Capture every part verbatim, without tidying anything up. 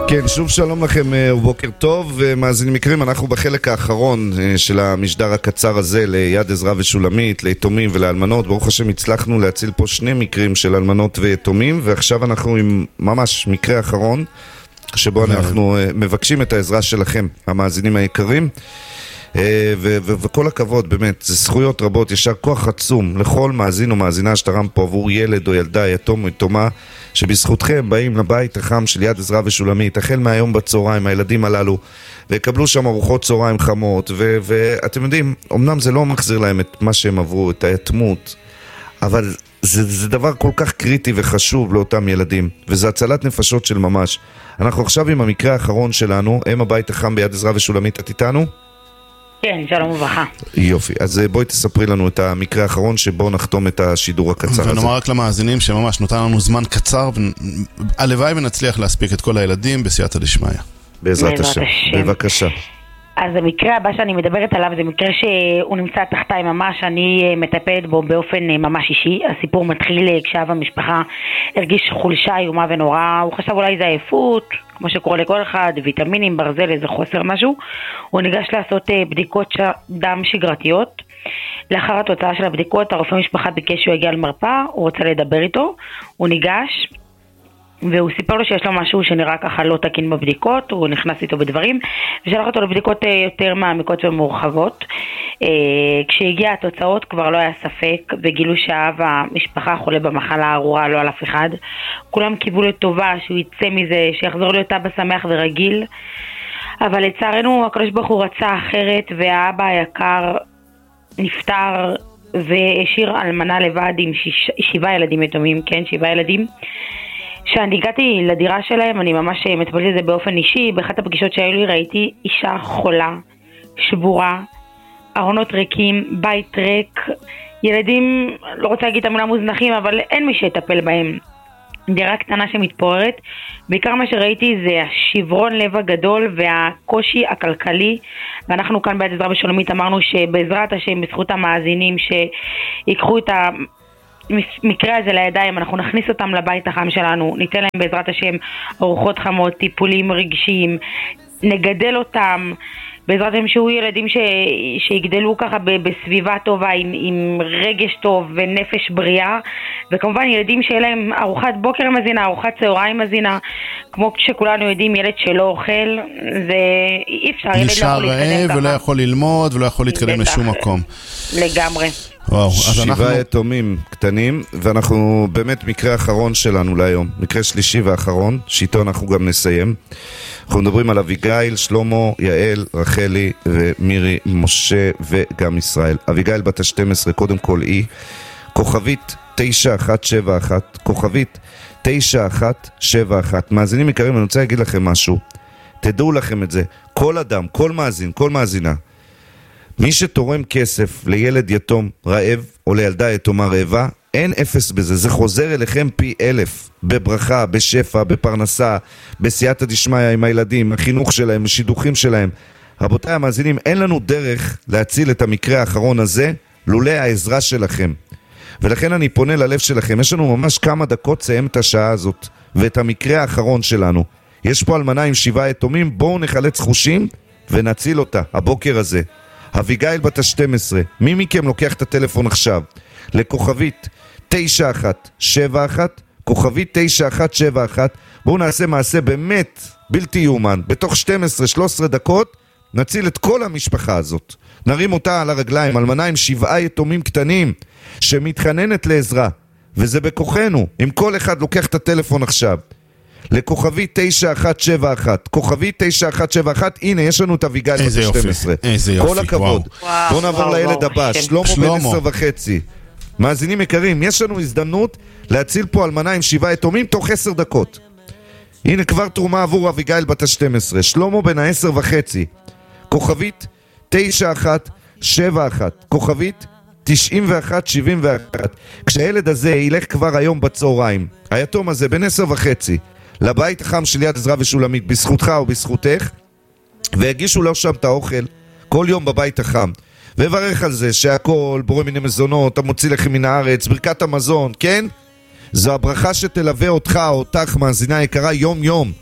כן, שוב שלום לכם ובוקר טוב. מאזינים יקרים, אנחנו בחלק האחרון של המשדר הקצר הזה ליד עזרא ושולמית, ליתומים ולאלמנות. ברוך השם הצלחנו להציל פה שני מקרים של אלמנות ויתומים, ועכשיו אנחנו עם ממש מקרה אחרון שבו אנחנו מבקשים את העזרה שלכם, המאזינים היקרים. ו- ו- וכל הכבוד, באמת, זה זכויות רבות, ישר כוח עצום לכל מאזין או מאזינה שתרם פה עבור ילד או ילדה, יתום או יתומה, שבזכותכם באים לבית החם של יד עזרא ושולמית, החל מהיום בצהריים, הילדים הללו, ויקבלו שם ארוחות צהריים חמות, ו- ואתם יודעים, אמנם זה לא מחזיר להם את מה שהם עברו, את היתמות, אבל זה, זה דבר כל כך קריטי וחשוב לאותם ילדים, וזה הצלת נפשות של ממש. אנחנו עכשיו עם המקרה האחרון שלנו, הם הבית החם ביד עזרא ושולמית. את איתנו? כן, שלום וברכה. יופי, אז בואי תספרי לנו את המקרה האחרון שבו נחתום את השידור הקצר הזה. ונאמר רק למאזינים שממש נותן לנו זמן קצר, והלוואי ונצליח להספיק את כל הילדים בסייעתא דשמיא. בעזרת השם. בבקשה. אז המקרה הבא שאני מדברת עליו זה מקרה שהוא נמצא תחתיי ממש, אני מטפלת בו באופן ממש אישי. הסיפור מתחיל כשאב המשפחה הרגיש חולשה איומה ונורא, הוא חשב אולי זה עייפות, כמו שקורה לכל אחד, ויטמינים, ברזל, איזה חוסר משהו. הוא ניגש לעשות בדיקות דם שגרתיות. לאחר התוצאה של הבדיקות הרופא המשפחה ביקש שהוא יגיע למרפאה, הוא רוצה לדבר איתו, הוא ניגש והוא סיפר לו שיש לו משהו שנראה ככה לא תקין בבדיקות, הוא נכנס איתו בדברים, ושלח אותו לבדיקות יותר מעמיקות ומורחבות. כשהגיע התוצאות כבר לא היה ספק, וגילו שהאב המשפחה חולה במחלה הארורה, לא על אף אחד. כולם קיוו לטובה שהוא יצא מזה, שיחזור להיות אבא שמח ורגיל, אבל לצערנו הקדוש ברוך הוא רצה אחרת, והאבא היקר נפטר והשאיר אלמנה לבד עם שיש, שבעה ילדים יתומים, כן, שבעה ילדים. כשאני הגעתי לדירה שלהם, אני ממש מטפלתי את זה באופן אישי, באחת הפגישות שהיו לי ראיתי אישה חולה, שבורה, ארונות ריקים, בית ריק, ילדים, לא רוצה להגיד את המילה מוזנחים, אבל אין מי שיטפל בהם. דירה קטנה שמתפוררת, בעיקר מה שראיתי זה השברון לב הגדול והקושי הכלכלי, ואנחנו כאן ביד עזרא ושולמית אמרנו שבעזרת השם, בזכות המאזינים שיקחו את ה... מקרה הזה לידיים, אנחנו נכניס אותם לבית החם שלנו, ניתן להם בעזרת השם ארוחות חמות, טיפולים רגשיים, נגדל אותם בעזרת השם שהוא ילדים ש... שיגדלו ככה ב... בסביבה טובה, עם... עם רגש טוב ונפש בריאה, וכמובן ילדים שיהיה להם ארוחת בוקר מזינה, ארוחת צהריים מזינה, כמו שכולנו יודעים, ילד שלא אוכל זה אי אפשר, ילד לא יכול להתקדם ככה, ולא יכול ללמוד ולא יכול להתקדם לשום מקום לגמרי. וואו, שבעה אנחנו... יתומים קטנים, ואנחנו באמת מקרה אחרון שלנו להיום, מקרה שלישי ואחרון, שאיתו אנחנו גם נסיים. אנחנו מדברים על אביגיל, שלמה, יעל, רחלי ומירי, משה וגם ישראל. אביגיל בת ה-שתים עשרה, קודם כל היא כוכבית תשע אחת שבע אחת, כוכבית תשע אחת שבע אחת. מאזינים יקרים, אני רוצה להגיד לכם משהו, תדעו לכם את זה, כל אדם, כל מאזין, כל מאזינה, מי שתורם כסף לילד יתום רעב או לילדה יתומה רעבה, אין אפס בזה, זה חוזר אליכם פי אלף, בברכה, בשפע, בפרנסה, בסייעתא דשמיא עם הילדים, החינוך שלהם, השידוכים שלהם. רבותיי המאזינים, אין לנו דרך להציל את המקרה האחרון הזה, לולא העזרה שלכם. ולכן אני פונה ללב שלכם, יש לנו ממש כמה דקות סיים את השעה הזאת, ואת המקרה האחרון שלנו. יש פה אלמנה עם שבעה יתומים, בואו נחלץ חושים ונציל אותה, הבוקר הזה. אביגיל בת ה-שתים עשרה, מי מכם לוקח את הטלפון עכשיו לכוכבית תשע אחת שבע אחת, כוכבית תשע אחת שבע אחת, בואו נעשה מעשה באמת בלתי יאומן, בתוך שתים עשרה שלוש עשרה דקות נציל את כל המשפחה הזאת, נרים אותה על הרגליים, אלמנה עם שבעה יתומים קטנים שמתחננת לעזרה, וזה בכוחנו, אם כל אחד לוקח את הטלפון עכשיו לכוכבית תשע אחת שבע אחת, כוכבית תשע אחת שבע אחת, הנה יש לנו את אביגיל בת ה-שתים עשרה. איזה יופי, כל הכבוד. בואו נעבור לילד הבא, שלמה בן עשר וחצי. מאזינים יקרים, יש לנו הזדמנות להציל פה אלמנה עם שבעה יתומים תוך עשר דקות. הנה כבר תרומה עבור אביגיל בת ה-שתים עשרה, שלמה בן ה-עשר וחצי, כוכבית תשע אחת שבע אחת, כוכבית תשעים ואחת שבעים ואחת. כשהילד הזה ילך כבר היום בצהריים, היתום הזה בן עשר וחצי, לבית החם של יד עזרא ושולמית, בזכותך ובזכותך, והגישו לו שם את האוכל כל יום בבית החם, וברך על זה שהכל בורא מיני מזונות, המוציא לכם מן הארץ, ברכת המזון, כן? זו הברכה שתלווה אותך או אותך מאזינה יקרה יום יום.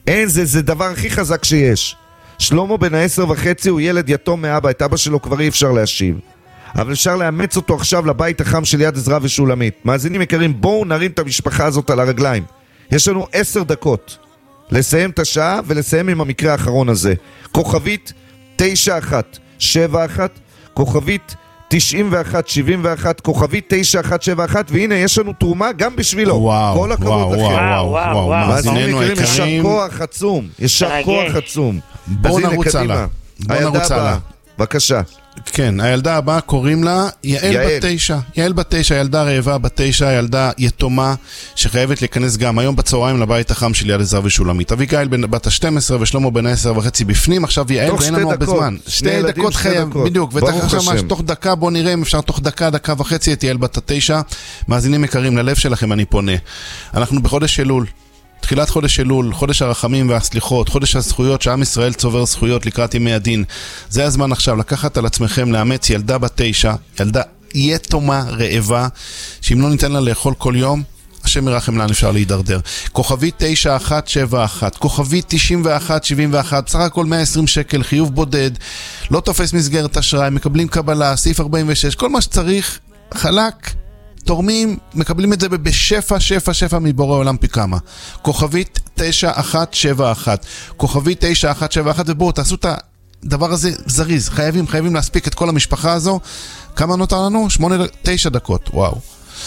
אין, זה, זה דבר הכי חזק שיש. שלמה בן העשר וחצי הוא ילד יתום מאבא, את אבא שלו כבר אי אפשר להשיב. אבל אפשר לאמץ אותו עכשיו לבית החם של יד עזרא ושולמית. מאזינים יקרים, בואו נרים את המשפחה הזאת על הרגליים. יש לנו עשר דקות לסיים את השעה ולסיים עם המקרה האחרון הזה. כוכבית תשע אחת שבע אחת, כוכבית תשעים ואחת שבעים ואחת, כוכבית תשע אחת שבע אחת, והנה יש לנו תרומה גם בשבילו. וואו, כל הכבוד וואו, לכם. וואו, וואו, וואו. מאזיננו יקרים, יישר כוח עצום, יישר כוח עצום. בואו נרוץ הלאה. בואו נרוץ הלאה. בבקשה. כן, הילדה הבאה קוראים לה יעל, יעל. בת תשע. יעל בת תשע, ילדה רעבה בת תשע, ילדה יתומה שחייבת להיכנס גם היום בצהריים לבית החם של יד עזרא ושולמית. אביגיל בת ה-שתים עשרה ושלמה בן ה-עשר וחצי בפנים. עכשיו יעל ואין לנו הרבה זמן. שתי דקות חייב, בדיוק. ותוך דקה, בוא נראה אם אפשר תוך דקה, דקה וחצי את יעל בת התשע. מאזינים יקרים, ללב שלכם אני פונה. אנחנו בחודש אלול. תחילת חודש אלול, חודש הרחמים והסליחות, חודש הזכויות שעם ישראל צובר זכויות לקראת ימי הדין. זה הזמן עכשיו לקחת על עצמכם לאמץ ילדה בת תשע, ילדה יתומה רעבה, שאם לא ניתן לה לאכול כל יום, השם ירחם לאן אפשר להידרדר. כוכבית תשע אחת שבע אחת, כוכבית תשעים ואחת שבעים ואחת, בסך הכל מאה ועשרים שקל, חיוב בודד, לא תופס מסגרת אשראי, מקבלים קבלה, סעיף ארבעים ושש, כל מה שצריך, חלק. תורמים, מקבלים את זה בשפע, שפע, שפע מבורא עולם פי כמה. כוכבית תשע אחת שבע אחת. כוכבית תשע אחת שבע אחת, ובואו, תעשו את הדבר הזה זריז. חייבים, חייבים להספיק את כל המשפחה הזו. כמה נותר לנו? שמונה, תשע דקות. וואו.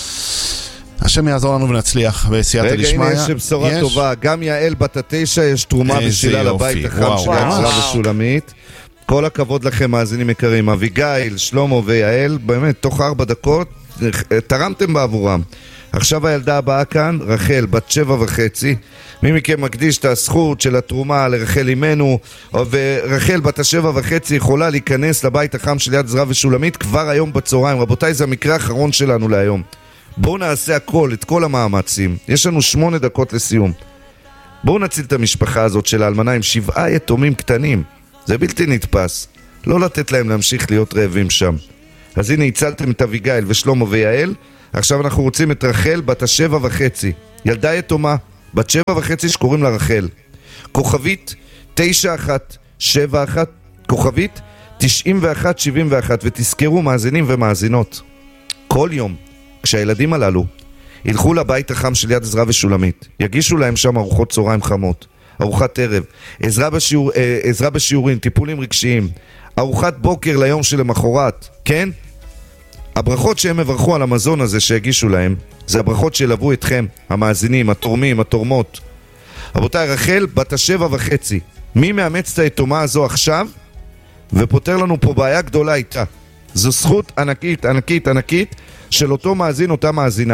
השם יעזור לנו ונצליח בסייעתא דשמיא. רגע, הנה יש בשורה יש... טובה. גם יעל בת התשע יש תרומה בשבילה לבית החם של יד עזרא ושולמית. כל הכבוד לכם, מאזינים יקרים. אביגיל, שלמה ויעל, באמת, תוך ארבע דקות, תרמתם בעבורם. עכשיו הילדה הבאה כאן, רחל, בת שבע וחצי. מי מכם מקדיש את הזכות של התרומה לרחל אימנו, ורחל בת השבע וחצי יכולה להיכנס לבית החם של יד עזרא ושולמית כבר היום בצהריים. רבותיי, זה המקרה האחרון שלנו להיום. בואו נעשה הכל, את כל המאמצים. יש לנו שמונה דקות לסיום. בואו נציל את המשפחה הזאת של האלמנה עם שבעה יתומים קטנים. זה בלתי נתפס. לא לתת להם להמשיך להיות רעבים שם. אז הנה הצלתם את אביגיל ושלמה ויעל. עכשיו אנחנו רוצים את רחל בת השבע וחצי, ילדה יתומה בת שבע וחצי שקוראים לה רחל. כוכבית תשע אחת שבע אחת, כוכבית תשעים ואחת שבעים ואחת. ותזכרו, מאזינים ומאזינות, כל יום כשהילדים הללו ילכו לבית החם של יד עזרא ושולמית, יגישו להם שם ארוחות צהריים חמות, ארוחת ערב, עזרה, בשיעור, עזרה בשיעורים, טיפולים רגשיים, ארוחת בוקר ליום שלמחרת, כן? הברכות שהם מברכו על המזון הזה שהגישו להם, זה הברכות שילוו אתכם, המאזינים, התורמים, התורמות. רבותיי, רחל בת השבע וחצי, מי מאמץ את היתומה הזו עכשיו ופותר לנו פה בעיה גדולה איתה? זו זכות ענקית, ענקית, ענקית של אותו מאזין, אותה מאזינה.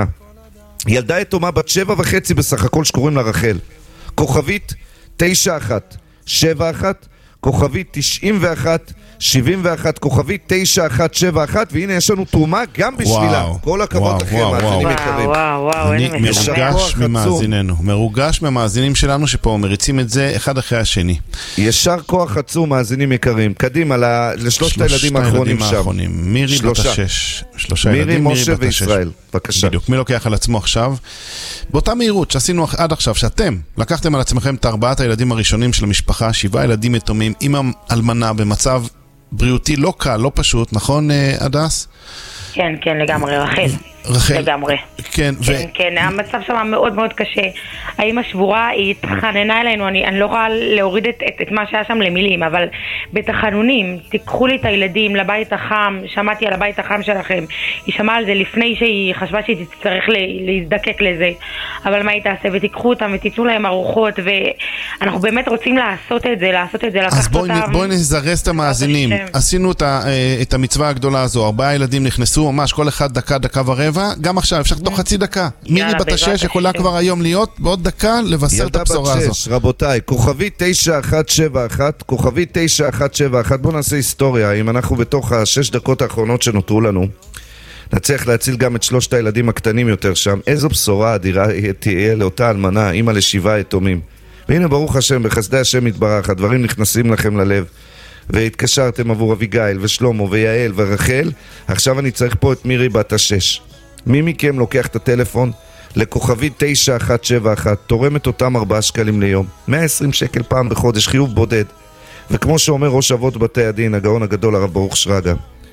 ילדה יתומה בת שבע וחצי בסך הכל שקוראים לה רחל. כוכבית תשע אחת שבע אחת, כוכבית תשעים ואחת שבעים ואחת, כוכבית תשע אחת שבע אחת, והנה יש לנו תרומה גם בשבילה. כל הכבוד לכם, מאזינים יקרים. אני מרוגש ממאזיננו, מרוגש ממאזינים שלנו שפה מריצים את זה אחד אחרי השני. ישר כוח עצום, מאזינים יקרים. קדימה, לשלושת הילדים האחרונים שם. מירי בת השש. מירי, משה וישראל. בבקשה. בדיוק, מי לוקח על עצמו עכשיו? באותה מהירות שעשינו עד עכשיו, שאתם לקחתם על עצמכם את ארבעת הילדים הראשונים של המשפחה, שבעה ילדים יתומים, אמא אלמנה במצב בריאותי לא קל, לא פשוט, נכון הדס? כן, כן, לגמרי, רחל. רחל. לגמרי. כן, ו... כן, כן, המצב שם מאוד מאוד קשה. האמא שבורה, היא התחננה אלינו, אני, אני לא יכולה להוריד את, את, את מה שהיה שם למילים, אבל בתחנונים, תיקחו לי את הילדים לבית החם, שמעתי על הבית החם שלכם, היא שמעה על זה לפני שהיא חשבה שהיא תצטרך להזדקק לזה, אבל מה היא תעשה? ותיקחו אותם ותיתנו להם ארוחות, ואנחנו באמת רוצים לעשות את זה, לעשות את זה, לקחת אז בואי, אותם. בואי נזרז את המאזינים. עשינו את, ה, את המצווה הגדולה הזו, ארבעה ילדים נכנסו, ממש כל אחד דקה, דקה ורבע, גם עכשיו, אפשר תוך חצי דקה. מירי בת השש יכולה כבר היום להיות, בעוד דקה לבשר את הבשורה הזו. ילדה בת שש, רבותיי, כוכבית תשע אחת שבע אחת, כוכבית תשע אחת שבע אחת, בואו נעשה היסטוריה, אם אנחנו בתוך השש דקות האחרונות שנותרו לנו, נצליח להציל גם את שלושת הילדים הקטנים יותר שם. איזו בשורה אדירה תהיה לאותה אלמנה, אמא לשבעה יתומים. והנה ברוך השם, בחסדי השם יתברך, הדברים נכנסים לכם ללב. והתקשרתם עבור אביגיל ושלמה ויעל ורחל. עכשיו אני צריך פה את מירי בת השש. מי מכם לוקח את הטלפון לכוכבית תשע אחת שבע אחת, תורמת אותם ארבעה שקלים ליום, מאה ועשרים שקל פעם בחודש, חיוב בודד. וכמו שאומר ראש אבות בתי הדין, הגאון הגדול הרב ברוך שרגא,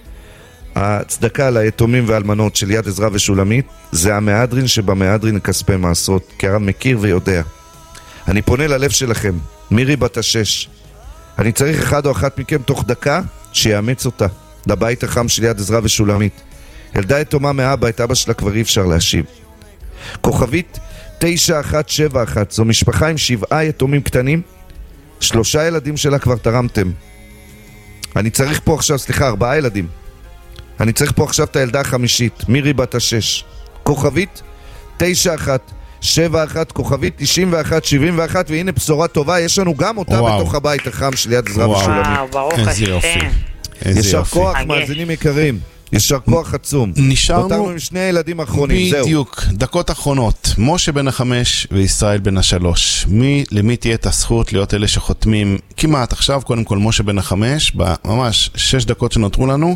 הצדקה ליתומים ואלמנות של יד עזרא ושולמית זה המהדרין שבמהדרין כספי מעשרות, כי הרב מכיר ויודע. אני פונה ללב שלכם, מירי בת השש, אני צריך אחד או אחת מכם תוך דקה שיאמץ אותה לבית החם של יד עזרא ושולמית. ילדה יתומה מאבא, את אבא שלה כבר אי אפשר להשיב. כוכבית תשע אחת שבע אחת, זו משפחה עם שבעה יתומים קטנים, שלושה ילדים שלה כבר תרמתם. אני צריך פה עכשיו, סליחה, ארבעה ילדים. אני צריך פה עכשיו את הילדה החמישית, מירי בת השש. כוכבית תשע אחת שבע אחת, כוכבית תשעים ואחת שבעים ואחת, והנה בשורה טובה, יש לנו גם אותה וואו. בתוך הבית החם של יד עזרא ושולמית. וואו, ברוך איזה יופי. ישר כוח, מאזינים יקרים. ישר כוח עצום. נשארנו עם שני ילדים האחרונים, זהו. בדיוק, דקות אחרונות. משה בן החמש וישראל בן השלוש. מי, למי תהיה את הזכות להיות אלה שחותמים כמעט עכשיו, קודם כל משה בן החמש, ממש שש דקות שנותרו לנו.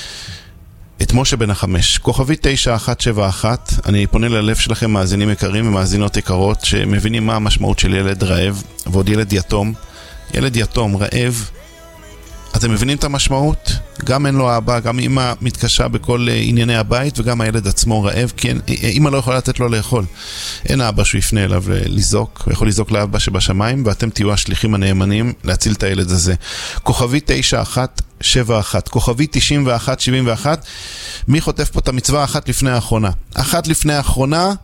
את משה בן החמש, כוכבית תשע אחת שבע אחת, אני פונה ללב שלכם מאזינים יקרים ומאזינות יקרות שמבינים מה המשמעות של ילד רעב ועוד ילד יתום. ילד יתום, רעב, אתם מבינים את המשמעות? גם אין לו אבא, גם אמא מתקשה בכל ענייני הבית וגם הילד עצמו רעב, כי אמא לא יכולה לתת לו לאכול. אין אבא שהוא יפנה אליו לזעוק, הוא יכול לזעוק לאבא שבשמיים, ואתם תהיו השליחים הנאמנים להציל את הילד הזה. כוכבית תשע אחת שבע אחת, כוכבית תשעים ואחת שבעים ואחת, מי חוטף פה את המצווה אחת לפני האחרונה? אחת לפני האחרונה,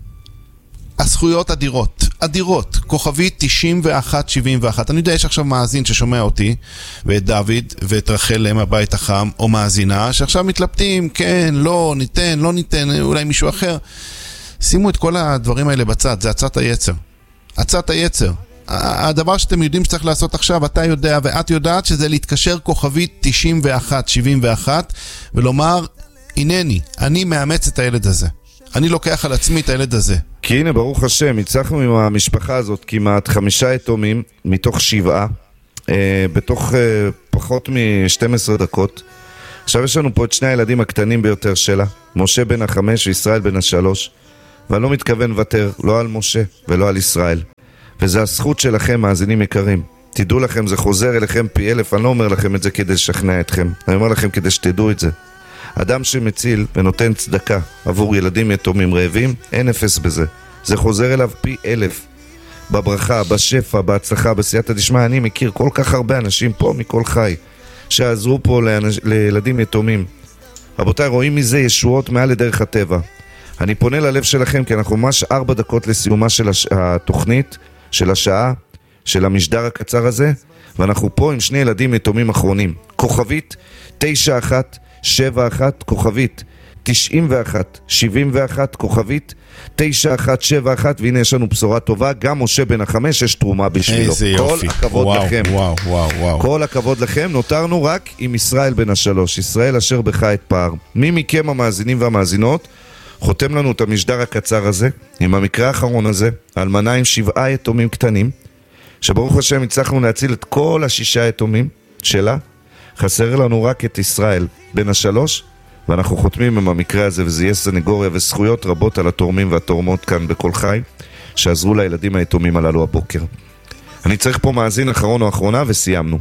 הזכויות אדירות, אדירות, כוכבית תשעים ואחת שבעים ואחת. אני יודע, יש עכשיו מאזין ששומע אותי, ואת דוד, ואת רחל הם הבית החם, או מאזינה, שעכשיו מתלבטים, כן, לא, ניתן, לא ניתן, אולי מישהו אחר. שימו את כל הדברים האלה בצד, זה הצעת היצר. הצעת היצר. הדבר שאתם יודעים שצריך לעשות עכשיו, אתה יודע ואת יודעת, שזה להתקשר כוכבית תשעים ואחת שבעים ואחת, ולומר, הנני, אני מאמץ את הילד הזה. אני לוקח על עצמי את הילד הזה. כי הנה, ברוך השם, הצלחנו עם המשפחה הזאת כמעט חמישה יתומים מתוך שבעה, אה, בתוך אה, פחות מ-שתים עשרה דקות. עכשיו יש לנו פה את שני הילדים הקטנים ביותר שלה, משה בן החמש וישראל בן השלוש, ואני לא מתכוון לוותר, לא על משה ולא על ישראל. וזה הזכות שלכם, מאזינים יקרים. תדעו לכם, זה חוזר אליכם פי אלף, אני לא אומר לכם את זה כדי לשכנע אתכם, אני אומר לכם כדי שתדעו את זה. אדם שמציל ונותן צדקה עבור ילדים יתומים רעבים, אין אפס בזה. זה חוזר אליו פי אלף. בברכה, בשפע, בהצלחה, בסייעתא דשמיא. אני מכיר כל כך הרבה אנשים פה מכל חי שעזרו פה לאנש... לילדים יתומים. רבותיי, רואים מזה ישועות מעל לדרך הטבע. אני פונה ללב שלכם כי אנחנו ממש ארבע דקות לסיומה של הש... התוכנית, של השעה, של המשדר הקצר הזה, ואנחנו פה עם שני ילדים יתומים אחרונים. כוכבית תשע אחת שבע אחת, כוכבית תשעים ואחת שבעים ואחת, כוכבית תשע אחת שבע אחת, והנה יש לנו בשורה טובה, גם משה בן החמש יש תרומה בשבילו. איזה יופי. כל הכבוד וואו, לכם. וואו, וואו, וואו. כל הכבוד לכם. נותרנו רק עם ישראל בן השלוש, ישראל אשר בך את פער. מי מכם המאזינים והמאזינות חותם לנו את המשדר הקצר הזה עם המקרה האחרון הזה, אלמנה עם שבעה יתומים קטנים, שברוך השם הצלחנו להציל את כל השישה יתומים שלה. חסר לנו רק את ישראל בן השלוש, ואנחנו חותמים עם המקרה הזה, וזה יהיה סנגוריה וזכויות רבות על התורמים והתורמות כאן בכל חי, שעזרו לילדים היתומים הללו הבוקר. אני צריך פה מאזין אחרון או אחרונה, וסיימנו.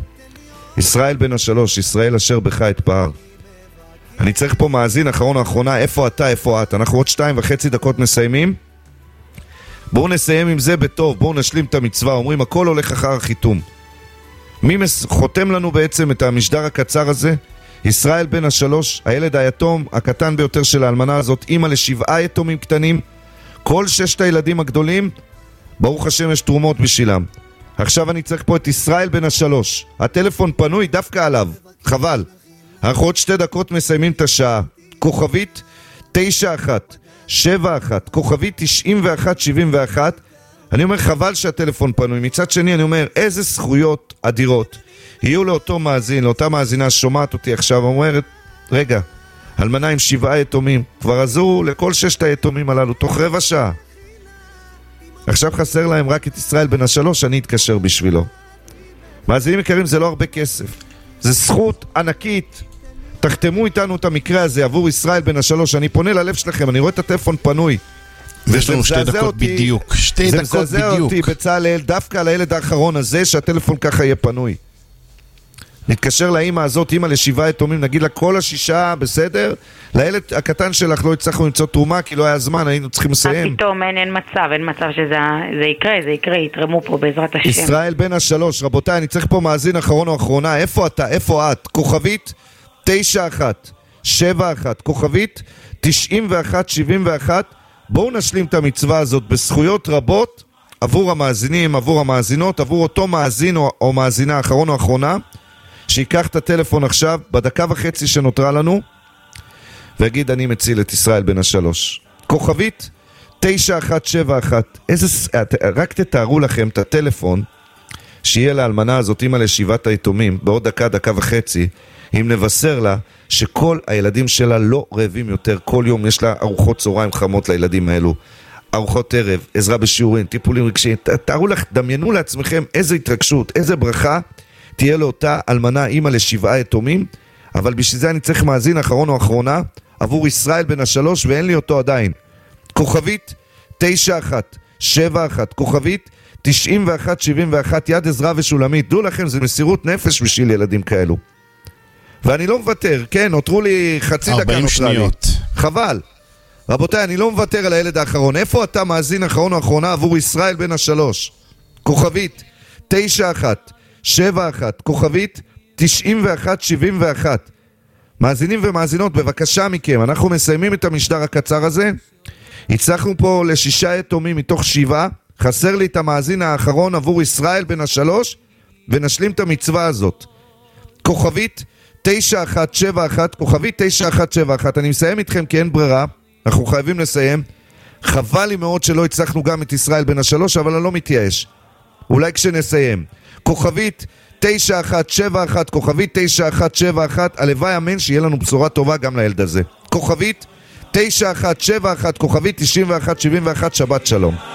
ישראל בן השלוש, ישראל אשר בך את פער. אני צריך פה מאזין אחרון או אחרונה, איפה אתה, איפה את? אנחנו עוד שתיים וחצי דקות מסיימים. בואו נסיים עם זה בטוב, בואו נשלים את המצווה, אומרים הכל הולך אחר החיתום. מי חותם לנו בעצם את המשדר הקצר הזה? ישראל בן השלוש, הילד היתום הקטן ביותר של האלמנה הזאת, אמא לשבעה יתומים קטנים, כל ששת הילדים הגדולים, ברוך השם יש תרומות בשבילם. עכשיו אני צריך פה את ישראל בן השלוש, הטלפון פנוי דווקא עליו, חבל. אנחנו עוד שתי דקות מסיימים את השעה. כוכבית תשע אחת שבע אחת, כוכבית תשעים ואחת שבעים ואחת. אני אומר חבל שהטלפון פנוי, מצד שני אני אומר איזה זכויות אדירות יהיו לאותו מאזין, לאותה מאזינה ששומעת אותי עכשיו, אומרת רגע, אלמנה עם שבעה יתומים, כבר עזרו לכל ששת היתומים הללו תוך רבע שעה, עכשיו חסר להם רק את ישראל בן השלוש, אני אתקשר בשבילו. מאזינים יקרים, זה לא הרבה כסף, זה זכות ענקית. תחתמו איתנו את המקרה הזה עבור ישראל בן השלוש. אני פונה ללב שלכם, אני רואה את הטלפון פנוי, ויש לנו שתי דקות אותי, בדיוק. שתי דקות בדיוק. זה מזעזע אותי בצלאל, דווקא על הילד האחרון הזה, שהטלפון ככה יהיה פנוי. נתקשר לאמא הזאת, אמא לשבעה יתומים, נגיד לה כל השישה, בסדר? לילד הקטן שלך לא הצלחנו למצוא תרומה, כי לא היה זמן, היינו צריכים לסיים. פתאום אין, אין מצב, אין מצב שזה זה יקרה, זה יקרה, יתרמו פה בעזרת השם. ישראל בן השלוש, רבותיי, אני צריך פה מאזין אחרון או אחרונה, איפה אתה, איפה את? כוכבית תשע אחת שבע אחת, כוכבית תשעים ואחת שבעים ואחת, בואו נשלים את המצווה הזאת בזכויות רבות, עבור המאזינים, עבור המאזינות, עבור אותו מאזין או, או מאזינה אחרון או אחרונה, שיקח את הטלפון עכשיו, בדקה וחצי שנותרה לנו, ויגיד אני מציל את ישראל בן השלוש. כוכבית תשע אחת שבע אחת, איזה, רק תתארו לכם את הטלפון, שיהיה לאלמנה הזאת, אמא לשבעת היתומים, בעוד דקה, דקה וחצי, אם נבשר לה שכל הילדים שלה לא רעבים יותר, כל יום יש לה ארוחות צהריים חמות לילדים האלו, ארוחות ערב, עזרה בשיעורים, טיפולים רגשיים, תארו לך, דמיינו לעצמכם איזה התרגשות, איזה ברכה, תהיה לאותה אלמנה, אמא לשבעה יתומים, אבל בשביל זה אני צריך מאזין אחרון או אחרונה, עבור ישראל בן השלוש, ואין לי אותו עדיין. כוכבית תשע אחת שבע אחת, כוכבית תשעים ואחת שבעים ואחת, יד עזרה ושולמית. דעו לכם, זה מסירות נפש בשביל ילדים כאלו. ואני לא מוותר, כן, נותרו לי חצי דקה נותרה לי. חבל. רבותיי, אני לא מוותר על הילד האחרון. איפה אתה מאזין אחרון או אחרונה עבור ישראל בן השלוש? כוכבית תשע אחת שבע אחת, כוכבית תשעים ואחת שבעים ואחת. מאזינים ומאזינות, בבקשה מכם, אנחנו מסיימים את המשדר הקצר הזה. הצלחנו פה לשישה יתומים מתוך שבעה, חסר לי את המאזין האחרון עבור ישראל בן השלוש, ונשלים את המצווה הזאת. כוכבית תשע אחת שבע אחת, כוכבית תשע אחת שבע אחת. אני מסיים איתכם כי אין ברירה, אנחנו חייבים לסיים. חבל לי מאוד שלא הצלחנו גם את ישראל בן השלוש, אבל אני לא מתייאש. אולי כשנסיים. כוכבית תשע אחת שבע אחת, כוכבית תשע אחת שבע אחת, הלוואי אמן שיהיה לנו בשורה טובה גם לילד הזה. כוכבית תשע אחת שבע אחת, כוכבית תשעים ואחת שבעים ואחת, שבת שלום.